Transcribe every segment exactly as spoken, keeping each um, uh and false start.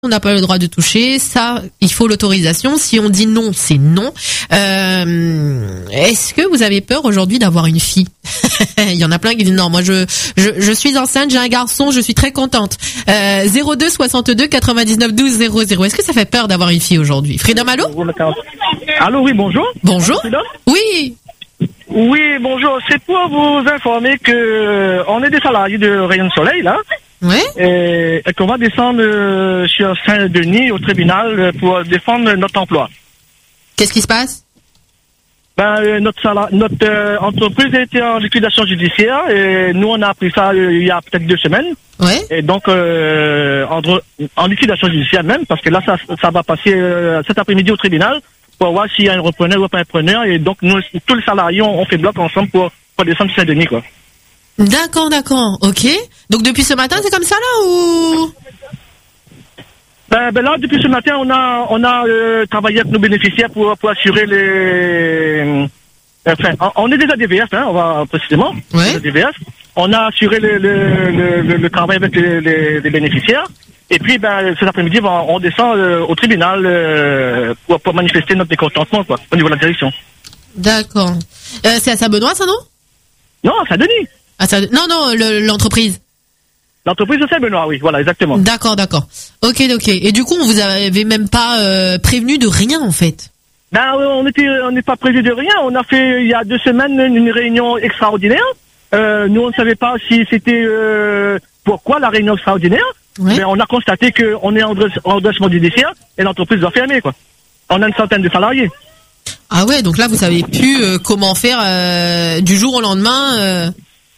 on n'a pas le droit de toucher, ça, il faut l'autorisation. Si on dit non, c'est non. Euh, est-ce que vous avez peur aujourd'hui d'avoir une fille? Il y en a plein qui disent non, moi je, je, je suis enceinte, j'ai un garçon, je suis très contente. Euh, zéro deux soixante-deux quatre-vingt-dix-neuf douze zéro zéro. Est-ce que ça fait peur d'avoir une fille aujourd'hui? Freedom, allô? Allô, oui, bonjour. Bonjour. Oui. Oui, bonjour. C'est pour vous informer que on est des salariés de Rayon de Soleil, là. Ouais. Et, et qu'on va descendre euh, sur Saint-Denis au tribunal pour défendre notre emploi. Qu'est-ce qui se passe? Ben, euh, notre sala- notre euh, entreprise a été en liquidation judiciaire et nous on a appris ça euh, il y a peut-être deux semaines. Ouais. Et donc euh, en, dro- en liquidation judiciaire même, parce que là ça, ça va passer euh, cet après-midi au tribunal pour voir s'il y a un repreneur ou pas un repreneur. Et donc nous tous les salariés on, on fait bloc ensemble pour, pour descendre sur Saint-Denis, quoi. D'accord, d'accord. Ok. Donc depuis ce matin, c'est comme ça là ou? Ben, ben là, depuis ce matin, on a on a euh, travaillé avec nos bénéficiaires pour pour assurer les. Enfin, on est des A D V F, hein, on va précisément. Ouais. Des A D V F. On a assuré le le le, le, le travail avec les, les, les bénéficiaires. Et puis, ben, cet après-midi, on, on descend euh, au tribunal euh, pour pour manifester notre mécontentement, quoi, au niveau de la direction. D'accord. Euh, c'est à Saint-Benoît, ça, non? Non, à Saint-Denis. À Saint- non, non, le- l'entreprise. L'entreprise de Saint-Benoît, oui, voilà, exactement. D'accord, d'accord. Ok, ok. Et du coup, on vous avait même pas euh, prévenu de rien, en fait. Ben, on était, on n'est pas prévu de rien. On a fait il y a deux semaines une réunion extraordinaire. Euh, nous, on ne savait pas si c'était euh, pourquoi la réunion extraordinaire. Ouais. Mais on a constaté qu'on est en redress- en redressement judiciaire et l'entreprise doit fermer, quoi. On a une centaine de salariés. Ah ouais, donc là, vous savez plus euh, comment faire euh, du jour au lendemain. Euh...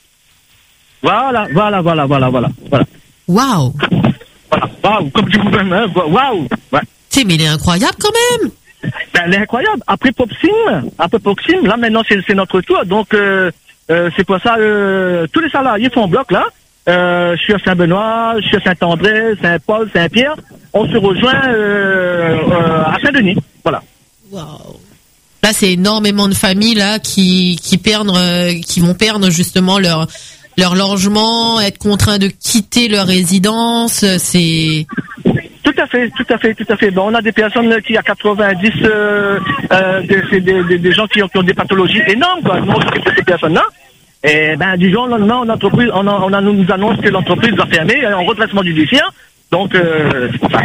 Voilà, voilà, voilà, voilà, voilà, voilà. Waouh. Voilà, waouh, comme tu vous-même, hein, waouh. Ouais. Tu mais il est incroyable quand même. Ben, elle est incroyable. Après Popsim, après Popsim, là maintenant c'est, c'est notre tour. Donc euh, euh, c'est pour ça euh, tous les salariés font bloc là. Euh, je suis à Saint-Benoît, je suis à Saint-André, Saint-Paul, Saint-Pierre. On se rejoint euh, euh, à Saint-Denis. Voilà. Waouh. Là, c'est énormément de familles là qui qui perdent, euh, qui vont perdre justement leur leur logement, être contraints de quitter leur résidence. C'est Tout à fait, tout à fait, tout à fait. Bon, on a des personnes qui à quatre-vingt-dix, euh, euh, des, c'est des, des, des gens qui ont, qui ont des pathologies énormes, quoi. Nous, on s'occupe de ces personnes-là. Et ben, du jour au lendemain, on, entreprise, on, a, on a, nous annonce que l'entreprise va fermer en redressement judiciaire. Donc, euh, ça,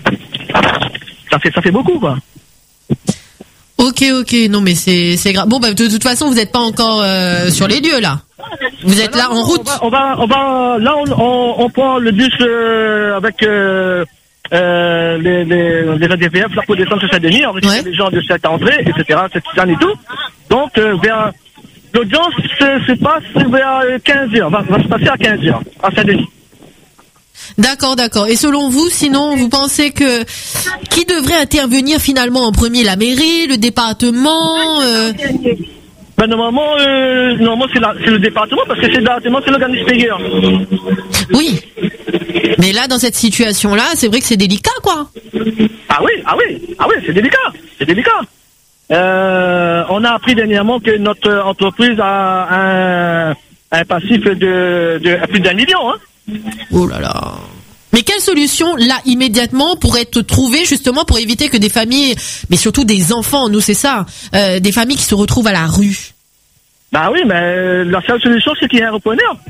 ça fait, ça fait beaucoup, quoi. ok, ok. Non, mais c'est c'est grave. Bon, bah de toute façon, vous n'êtes pas encore euh, sur les lieux là. Vous êtes là en route. On va, on va, on va là, on, on, on prend le bus euh, avec euh, euh, les, les, les A D V F là pour descendre sur Saint-Denis, on récupère Ouais. les gens de Saint-André, et cetera, cette et tout. Donc, euh, vers l'audience se, se passe vers quinze heures, va, va se passer à quinze heures à Saint-Denis. D'accord, d'accord. Et selon vous, sinon, vous pensez que qui devrait intervenir finalement en premier, la mairie, le département euh... Ben normalement, euh, normalement c'est, la, c'est le département parce que c'est le département, c'est l'organisme payeur. Oui. Mais là, dans cette situation-là, c'est vrai que c'est délicat, quoi. Ah oui, ah oui, ah oui, c'est délicat, c'est délicat. Euh, on a appris dernièrement que notre entreprise a un, un passif de, de plus d'un million. Hein. Oh là là. Mais quelle solution, là, immédiatement, pourrait être trouvée, justement, pour éviter que des familles, mais surtout des enfants, nous c'est ça, euh, des familles qui se retrouvent à la rue? Bah oui, mais la seule solution, c'est qu'il y ait un repreneur.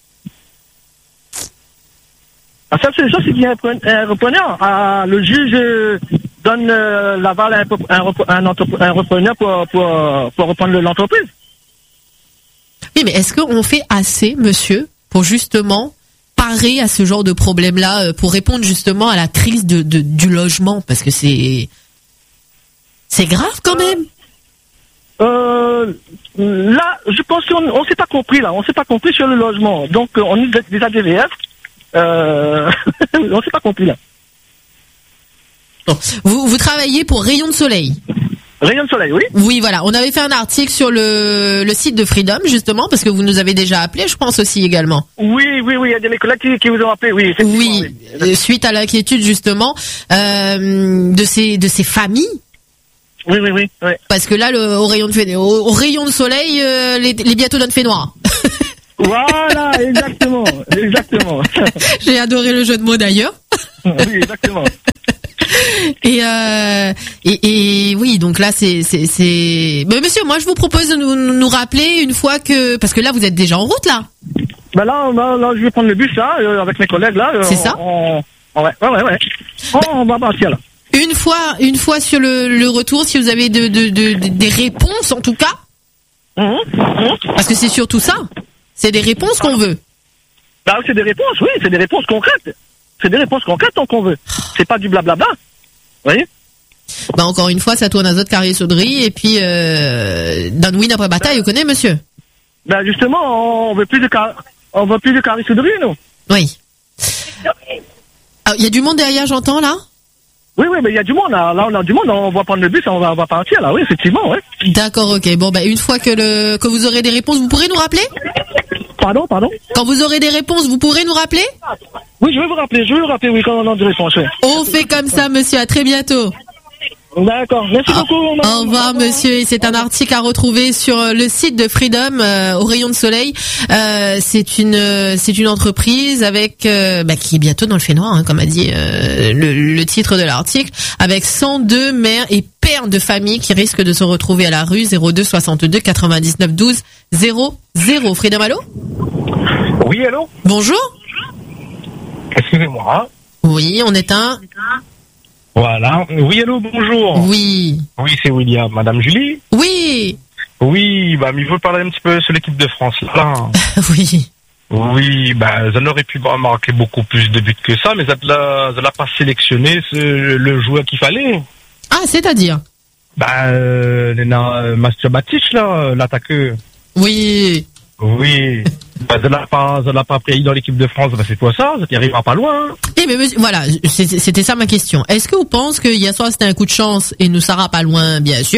La seule solution, c'est qu'il y ait un repren- un repreneur. Ah, le juge euh, donne euh, l'aval à un, pop- un, rep- un, entrep- un repreneur pour, pour, pour reprendre l'entreprise. Oui, mais est-ce qu'on fait assez, monsieur, pour justement parer à ce genre de problème-là, euh, pour répondre justement à la crise de, de du logement, parce que c'est c'est grave quand même. Euh, là, je pense qu'on on s'est pas compris là, on s'est pas compris sur le logement. Donc, euh, on est des- des A D V F. Euh, on s'est pas compris là. Bon. Vous vous travaillez pour Rayon de Soleil. Rayon de Soleil, oui. Oui, voilà. On avait fait un article sur le le site de Freedom justement, parce que vous nous avez déjà appelé, je pense aussi également. Oui, oui, oui. Il y a des mes collègues qui, qui vous ont appelé, oui. effectivement, Oui, euh, suite à l'inquiétude justement euh, de ces de ces familles. Oui, oui, oui. oui. Parce que là, le, au rayon de fait, au, au rayon de soleil, euh, les, les bientôt donnent fait noir. Voilà, exactement, exactement. J'ai adoré le jeu de mots d'ailleurs. Oui, exactement. Et, euh, et, et oui, donc là, c'est, c'est, c'est... Mais monsieur, moi, je vous propose de nous, nous rappeler une fois que... Parce que là, vous êtes déjà en route, là. Ben là, là, là, je vais prendre le bus, là, euh, avec mes collègues, là. Euh, C'est on, ça on, on, Ouais, ouais, ouais. ouais. Oh, on va partir, là. Une fois, une fois sur le, le retour, si vous avez de, de, de, de- des réponses, en tout cas, Mmh, mmh. parce que c'est surtout ça, c'est des réponses qu'on veut. Bah, c'est des réponses, oui, c'est des réponses concrètes. C'est des réponses concrètes tant qu'on veut. C'est pas du blablabla. Vous voyez? Bah encore une fois, ça tourne à Zot Carrier Saudry et puis euh, d'un win après bataille, vous connaissez, monsieur? Ben justement, on veut plus de car... on veut plus de carisserie, nous. Oui. Ah, il y a du monde derrière, j'entends là. Oui, oui, mais il y a du monde, là. Là, on a du monde, on va prendre le bus, on va, on va partir, là, oui, effectivement, ouais. D'accord, ok. Bon, bah une fois que le que vous aurez des réponses, vous pourrez nous rappeler? Pardon, pardon? Quand vous aurez des réponses, vous pourrez nous rappeler? Oui, je vais vous rappeler, je vais vous rappeler, oui, quand on a des réponses, oui. On fait comme ça, monsieur. À très bientôt. D'accord, merci Ah, beaucoup. Au revoir, monsieur. Et c'est un article à retrouver sur le site de Freedom euh, au rayon de soleil. Euh, c'est une euh, c'est une entreprise avec euh, bah, qui est bientôt dans le fait noir, hein, comme a dit euh, le, le titre de l'article, avec cent deux mères et pères de famille qui risquent de se retrouver à la rue. Zéro deux soixante-deux quatre-vingt-dix-neuf douze zéro zéro. Freedom, allô? Oui, allô? Bonjour. Excusez-moi. Oui, on est un. Voilà. Oui, allô, bonjour. Oui. Oui, c'est William. Madame Julie? Oui. Oui, bah, il veut parler un petit peu sur l'équipe de France, là. Oui. Oui, bah, elle aurait pu marquer beaucoup plus de buts que ça, mais elle l'a, elle l'a pas sélectionné ce, le joueur qu'il fallait. Ah, c'est-à-dire? Bah, euh, Lena Masturbatic, là, l'attaqueur. Oui. Oui. Bah, elle l'a pas, elle l'a pas pris dans l'équipe de France, bah, c'est quoi ça? Ça n'arrivera pas loin. Hein. Eh mais monsieur, voilà, c'était c'était ça ma question. Est-ce que vous pensez que hier soir c'était un coup de chance et nous sera pas loin, bien sûr?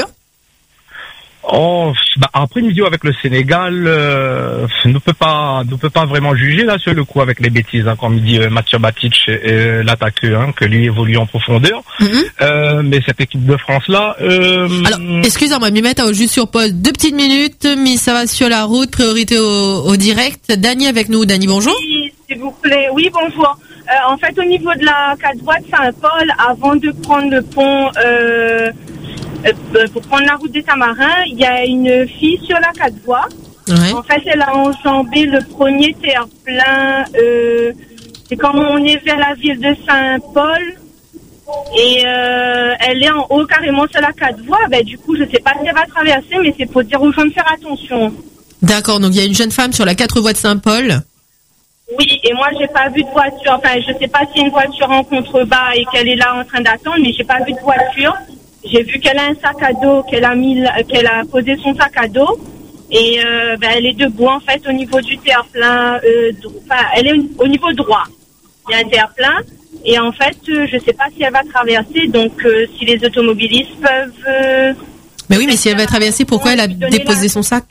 Oh, bah après une vidéo avec le Sénégal, euh, ne peut pas, ne peut pas vraiment juger là sur le coup avec les bêtises, hein, comme il dit euh, Mathieu Batic, euh, l'attaqueur, hein, que lui évolue en profondeur. Mm-hmm. Euh, mais cette équipe de France là. Euh, Alors, excusez-moi, m'y mettre au juste sur pause deux petites minutes, mais ça va sur la route, priorité au, au direct. Dany avec nous, Dany, bonjour. Oui, s'il vous plaît. Oui, bonjour. Euh, en fait, au niveau de la quatre voies de Saint-Paul, avant de prendre le pont. Euh, Euh, pour prendre la route des Tamarins, il y a une fille sur la quatre voies. Ouais. En fait, elle a enjambé le premier terre-plein. Euh, c'est quand on est vers la ville de Saint-Paul. Et euh, elle est en haut carrément sur la quatre voies. Ben, du coup, je ne sais pas si elle va traverser, mais c'est pour dire aux gens de faire attention. D'accord, donc il y a une jeune femme sur la quatre voies de Saint-Paul. Oui, et moi, j'ai pas vu de voiture. Enfin, je sais pas s'il y a une voiture en contrebas et qu'elle est là en train d'attendre, mais j'ai pas vu de voiture. J'ai vu qu'elle a un sac à dos, qu'elle a mis, qu'elle a posé son sac à dos, et euh, ben, elle est debout en fait au niveau du terre-plein. Euh, enfin, elle est au niveau droit. Il y a un terre-plein, et en fait, euh, je sais pas si elle va traverser. Donc, euh, si les automobilistes peuvent. Euh, Mais oui, mais si elle va traverser, pourquoi elle a déposé son sac?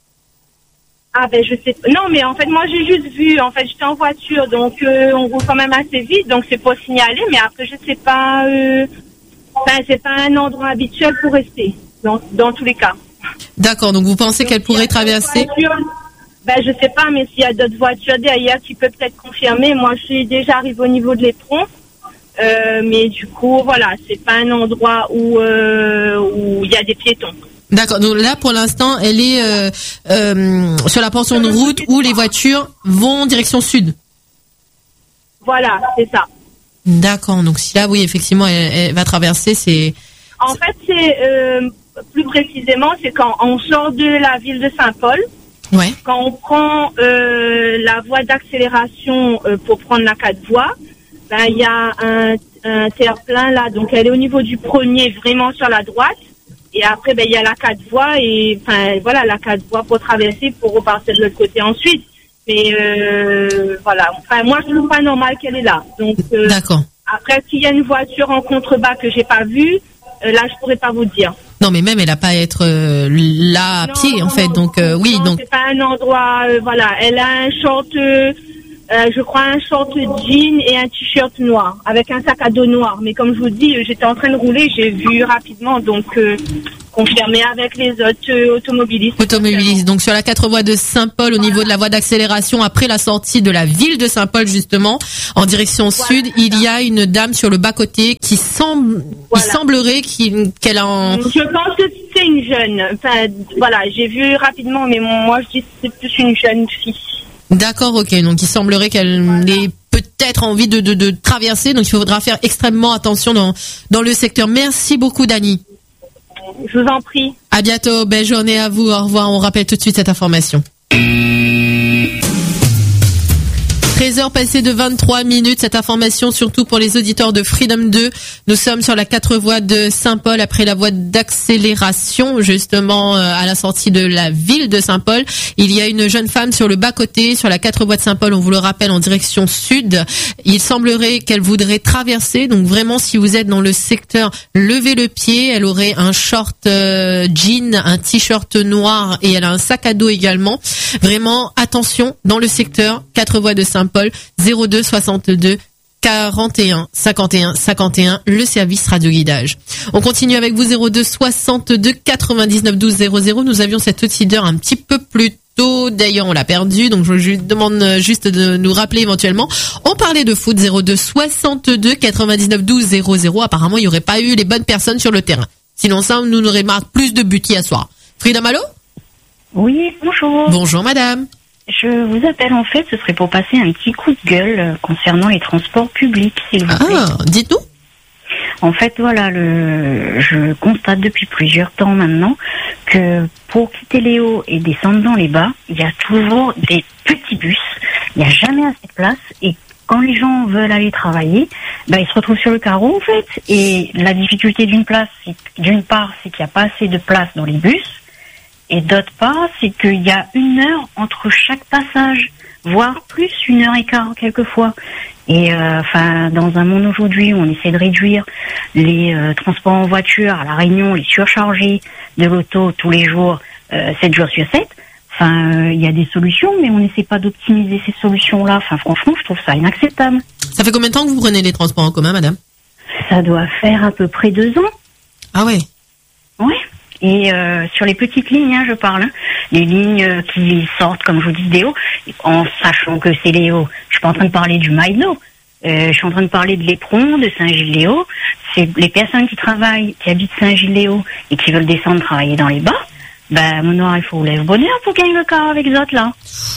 Ah ben je sais. Non, mais en fait, moi j'ai juste vu. En fait, j'étais en voiture, donc euh, on roule quand même assez vite, donc c'est pour signaler. Mais après, je sais pas. Euh, Enfin, c'est pas un endroit habituel pour rester, dans, dans tous les cas. D'accord, donc vous pensez qu'elle pourrait traverser? Ben, je sais pas, mais s'il y a d'autres voitures derrière, tu peux peut-être confirmer. Moi, je suis déjà arrivée au niveau de l'éperon. Euh, mais du coup, voilà, c'est pas un endroit où euh, où il y a des piétons. D'accord, donc là, pour l'instant, elle est euh, euh, sur la portion de route où les voitures vont en direction sud. Voilà, c'est ça. D'accord, donc si là, oui, effectivement, elle, elle va traverser, c'est... En fait, c'est euh, plus précisément, c'est quand on sort de la ville de Saint-Paul, Ouais. quand on prend euh, la voie d'accélération euh, pour prendre la quatre voies, ben il y a un, un terre-plein là, donc elle est au niveau du premier, vraiment sur la droite, et après ben il y a la quatre voies et enfin voilà la quatre voies pour traverser pour repartir de l'autre côté ensuite. Mais euh, voilà, enfin moi je trouve pas normal qu'elle est là. Donc euh, D'accord. après s'il y a une voiture en contrebas que j'ai pas vue, euh, là je pourrais pas vous dire. Non, mais même elle a pas à être euh, là à Non, pied non, en fait, non, donc euh, oui, non, donc c'est pas un endroit, euh, voilà, elle a un short, euh, euh, je crois un short jean et un t-shirt noir avec un sac à dos noir. Mais comme je vous dis, j'étais en train de rouler, j'ai vu rapidement, donc euh, confirmé avec les autres euh, automobilistes. Automobilistes. Donc sur la quatre voies de Saint-Paul, au voilà. niveau de la voie d'accélération, après la sortie de la ville de Saint-Paul justement, en direction voilà, sud, il y a une dame sur le bas-côté qui semble, voilà. il semblerait qu'il, qu'elle a en... Je pense que c'est une jeune. Enfin, voilà, j'ai vu rapidement, mais moi je dis que c'est plus une jeune fille. D'accord, ok. Donc il semblerait qu'elle voilà. ait peut-être envie de, de, de traverser, donc il faudra faire extrêmement attention dans, dans le secteur. Merci beaucoup, Dani. Je vous en prie. À bientôt, belle journée à vous, au revoir. On rappelle tout de suite cette information. treize heures passées de vingt-trois minutes, cette information surtout pour les auditeurs de Freedom deux. Nous sommes sur la quatre voies de Saint-Paul après la voie d'accélération, justement à la sortie de la ville de Saint-Paul. Il y a une jeune femme sur le bas-côté, sur la quatre voies de Saint-Paul, on vous le rappelle, en direction sud. Il semblerait qu'elle voudrait traverser, donc vraiment si vous êtes dans le secteur, levez le pied. Elle aurait un short euh, jean, un t-shirt noir et elle a un sac à dos également. Vraiment, attention, dans le secteur, quatre voies de Saint-Paul. Paul, zéro deux soixante-deux quarante et un cinquante et un cinquante et un, le service radio guidage. On continue avec vous, zéro deux soixante-deux quatre-vingt-dix-neuf douze zéro zéro. Nous avions cette auditeur un petit peu plus tôt, d'ailleurs on l'a perdu, donc je lui demande juste de nous rappeler éventuellement. On parlait de foot, zéro deux soixante-deux quatre-vingt-dix-neuf douze zéro zéro. Apparemment il n'y aurait pas eu les bonnes personnes sur le terrain. Sinon ça, nous n'aurait marqué plus de buts hier soir. Freedom, allô? Oui, bonjour. Bonjour madame. Je vous appelle en fait, ce serait pour passer un petit coup de gueule concernant les transports publics, s'il vous plaît. Ah, dites-nous. En fait, voilà, le, je constate depuis plusieurs temps maintenant que pour quitter les hauts et descendre dans les bas, il y a toujours des petits bus, il n'y a jamais assez de place et quand les gens veulent aller travailler, bah, ils se retrouvent sur le carreau en fait. Et la difficulté d'une place, c'est, d'une part, c'est qu'il n'y a pas assez de place dans les bus. Et d'autre part, c'est qu'il y a une heure entre chaque passage, voire plus, une heure et quart quelquefois. Et enfin, euh, dans un monde aujourd'hui où on essaie de réduire les euh, transports en voiture, à La Réunion, les surchargés de l'auto tous les jours, euh, sept jours sur sept, enfin, il euh, y a des solutions, mais on n'essaie pas d'optimiser ces solutions-là. Enfin, franchement, je trouve ça inacceptable. Ça fait combien de temps que vous prenez les transports en commun, madame? Ça doit faire à peu près deux ans. Ah ouais? Ouais. Et euh, sur les petites lignes, hein, je parle, hein, les lignes euh, qui sortent, comme je vous dis, des hauts, en sachant que c'est les hauts. Je suis pas en train de parler du Maïno, euh, je suis en train de parler de l'Éperon, de Saint-Gilles-les-Hauts. C'est les personnes qui travaillent, qui habitent Saint-Gilles-les-Hauts et qui veulent descendre travailler dans les bas. Ben, mon noir, il faut lève bonheur pour gagner le car avec les autres là.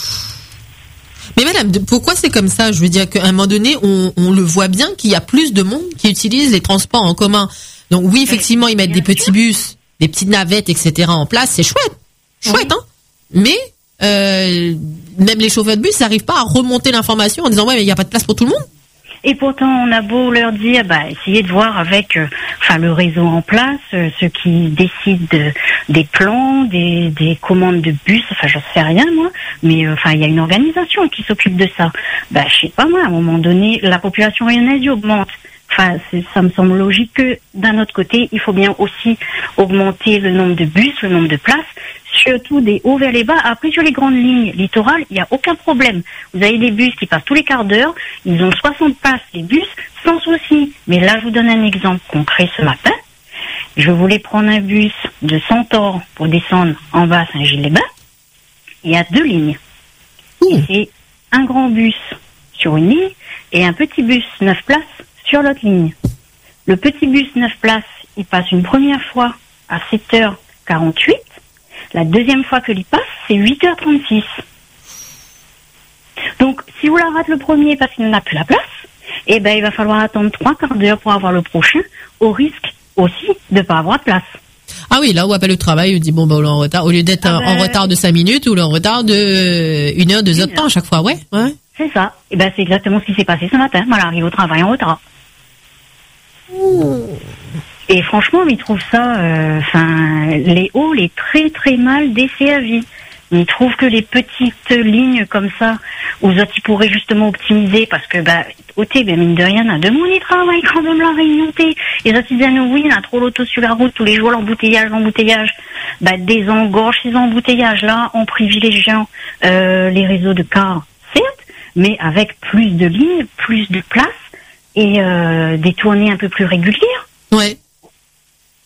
Mais madame, pourquoi c'est comme ça? Je veux dire qu'à un moment donné, on, on le voit bien qu'il y a plus de monde qui utilise les transports en commun. Donc oui, effectivement, ils mettent des petits bus, des petites navettes, et cetera en place, c'est chouette, chouette, oui. hein. Mais euh, même les chauffeurs de bus n'arrivent pas à remonter l'information en disant ouais, mais il n'y a pas de place pour tout le monde. Et pourtant, on a beau leur dire, bah, essayez de voir avec, euh, enfin, le réseau en place, euh, ceux qui décident de, des plans, des, des commandes de bus, enfin, je sais rien, moi, mais, enfin, euh, il y a une organisation qui s'occupe de ça. Bah, je sais pas, moi, à un moment donné, la population réunionnaise augmente. Enfin, c'est, ça me semble logique que, d'un autre côté, il faut bien aussi augmenter le nombre de bus, le nombre de places, surtout des hauts vers les bas. Après, sur les grandes lignes littorales, il n'y a aucun problème. Vous avez des bus qui passent tous les quarts d'heure, ils ont soixante places, les bus, sans souci. Mais là, je vous donne un exemple concret ce matin. Je voulais prendre un bus de Centaure pour descendre en bas à Saint-Gilles-les-Bains. Il y a deux lignes. Mmh. C'est un grand bus sur une ligne et un petit bus neuf places sur l'autre ligne. Le petit bus neuf places, il passe une première fois à sept heures quarante-huit. La deuxième fois que il passe, c'est huit heures trente-six. Donc, si vous la ratez le premier parce qu'il n'a plus la place, eh ben, il va falloir attendre trois quarts d'heure pour avoir le prochain, au risque aussi de ne pas avoir de place. Ah oui, là où appelle le travail, on dit bon, bah, on est en retard, au lieu d'être ah ben... en retard de cinq minutes, ou en retard de une heure, deux heures de temps à chaque fois, ouais, ouais. C'est ça. Et ben, c'est exactement ce qui s'est passé ce matin. Voilà, arrive au travail en retard. Mmh. Et franchement, ils trouvent ça, enfin, euh, les hauts, les très très mal desservis. Ils trouvent que les petites lignes comme ça, aux autres, ils pourraient justement optimiser parce que, bah, au T, ben, mine de rien, à deux mois, ils travaillent quand même la Réunion T. Et les autres, ils disent, oui, on a trop l'auto sur la route, tous les jours, l'embouteillage, l'embouteillage. Bah, désengorge ces embouteillages-là en privilégiant, euh, les réseaux de cars, certes, mais avec plus de lignes, plus de places et, euh, des tournées un peu plus régulières. Ouais.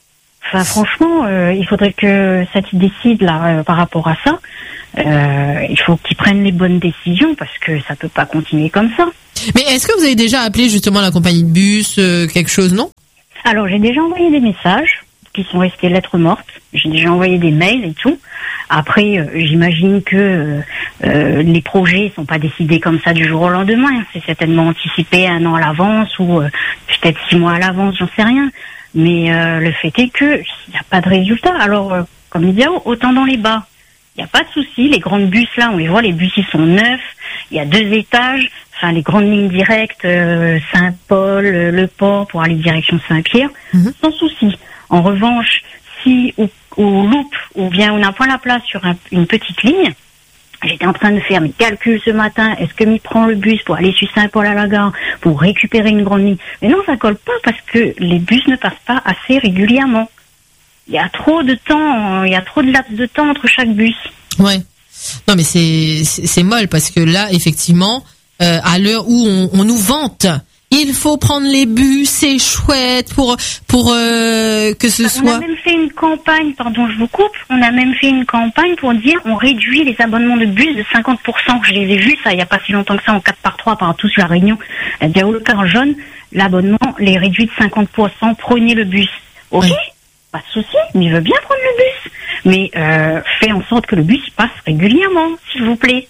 Enfin, franchement, euh, il faudrait que ça te décide là euh, par rapport à ça. Euh, il faut qu'ils prennent les bonnes décisions parce que ça peut pas continuer comme ça. Mais est-ce que vous avez déjà appelé justement la compagnie de bus, euh, quelque chose, non? Alors, j'ai déjà envoyé des messages qui sont restés lettres mortes. J'ai déjà envoyé des mails et tout. Après, euh, j'imagine que euh, euh, les projets sont pas décidés comme ça du jour au lendemain. C'est certainement anticipé un an à l'avance ou euh, peut-être six mois à l'avance, j'en sais rien. Mais euh, le fait est que il n'y a pas de résultat. Alors, euh, comme il dit, autant dans les bas. Il n'y a pas de souci. Les grandes bus, là, on les voit, les bus, ils sont neufs. Il y a deux étages. Enfin, les grandes lignes directes, euh, Saint-Paul, euh, Le Port, pour aller direction Saint-Pierre, mmh. sans souci. En revanche, si au, au loop, ou bien on n'a pas la place sur un, une petite ligne, j'étais en train de faire mes calculs ce matin, est-ce que m'y prend le bus pour aller sur Saint-Paul à la gare, pour récupérer une grande ligne? Mais non, ça colle pas parce que les bus ne passent pas assez régulièrement. Il y a trop de temps, il y a trop de laps de temps entre chaque bus. Ouais. Non, mais c'est, c'est, c'est molle parce que là, effectivement, euh, à l'heure où on, on nous vante, il faut prendre les bus, c'est chouette pour pour euh, que ce on soit. On a même fait une campagne, pardon, je vous coupe. On a même fait une campagne pour dire on réduit les abonnements de bus de cinquante pour cent. Je les ai vus, ça, il y a pas si longtemps que ça, en quatre par trois partout sur la Réunion. La Diao Car jaune, l'abonnement les réduit de cinquante pour cent. Prenez le bus. Ok, oui. Pas de souci, mais il veut bien prendre le bus. Mais euh, fais en sorte que le bus passe régulièrement, s'il vous plaît.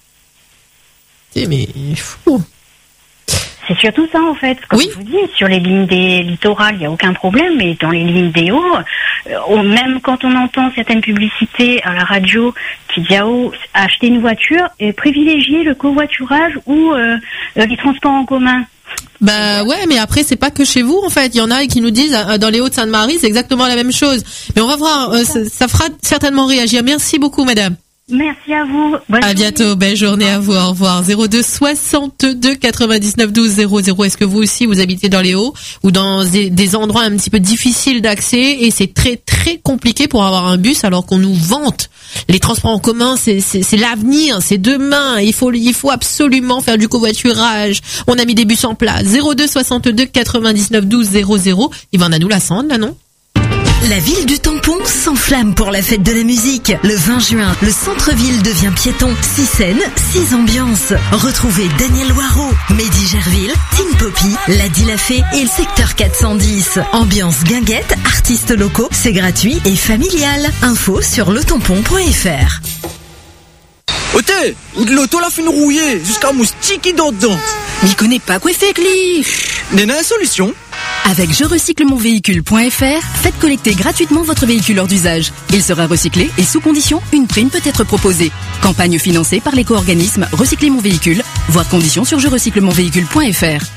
Mais fou. C'est surtout ça en fait. Comme oui. je vous dis, sur les lignes des littorales, il n'y a aucun problème, mais dans les lignes des hauts, euh, même quand on entend certaines publicités à la radio qui disent oh, acheter une voiture et privilégier le covoiturage ou euh, les transports en commun. Bah ouais, mais après c'est pas que chez vous en fait. Il y en a qui nous disent dans les Hauts-de-Sainte-Marie c'est exactement la même chose. Mais on va voir, euh, ça, ça fera certainement réagir. Merci beaucoup, madame. Merci à vous. Bonne à bientôt. journée. Belle journée à vous. Au revoir. zéro deux soixante-deux quatre-vingt-dix-neuf douze zéro zéro. Est-ce que vous aussi vous habitez dans les Hauts ou dans des, des endroits un petit peu difficiles d'accès et c'est très très compliqué pour avoir un bus alors qu'on nous vante les transports en commun, c'est c'est, c'est l'avenir, c'est demain. Il faut il faut absolument faire du covoiturage. On a mis des bus en place. zéro deux soixante-deux quatre-vingt-dix-neuf douze zéro zéro. Il va en a nous la Sande là, non? La ville du tampon s'enflamme pour la fête de la musique. Le vingt juin, le centre-ville devient piéton. Six scènes, six ambiances. Retrouvez Daniel Loireau, Mehdi Gerville, Tim Poppy, Ladi Lafay et le secteur quatre cent dix. Ambiance guinguette, artistes locaux, c'est gratuit et familial. Info sur le tampon point f r. Ote, ou de l'auto la fin rouillée, jusqu'à moustique qui dort dedans. M'y connais pas quoi faire, Cli. N'est-ce pas une solution? Avec je recycle mon véhicule point f r, faites collecter gratuitement votre véhicule hors d'usage. Il sera recyclé et sous condition, une prime peut être proposée. Campagne financée par l'éco-organisme Recycler mon véhicule. Voir conditions sur je recycle mon véhicule point f r.